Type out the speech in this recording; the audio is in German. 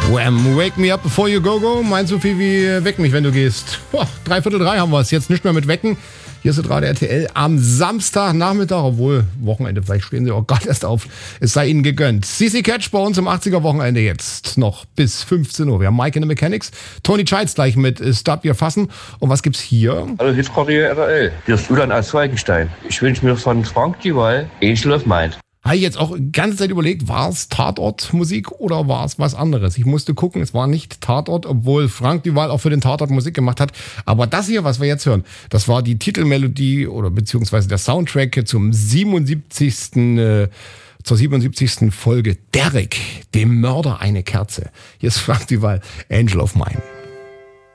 Wham, wake me up before you go, go. Meinst so viel wie weck mich, wenn du gehst. Boah, 3:45 haben wir es. Jetzt nicht mehr mit Wecken. Hier ist gerade RTL am Samstagnachmittag, obwohl Wochenende, vielleicht stehen sie auch gerade erst auf. Es sei ihnen gegönnt. CC Catch bei uns im 80er-Wochenende jetzt noch bis 15 Uhr. Wir haben Mike in the Mechanics, Tony Scheitz gleich mit Stop Your Fassen. Und was gibt's hier? Hallo, Hitradio RTL. Hier ist Julian aus Falkenstein. Ich wünsche mir von Frank Duval Angel of Mind. Habe ich jetzt auch die ganze Zeit überlegt, war es Tatort-Musik oder war es was anderes? Ich musste gucken, es war nicht Tatort, obwohl Frank Duval auch für den Tatort Musik gemacht hat. Aber das hier, was wir jetzt hören, das war die Titelmelodie oder beziehungsweise der Soundtrack zur 77. Folge Derek, dem Mörder eine Kerze. Hier ist Frank Duval, Angel of Mine.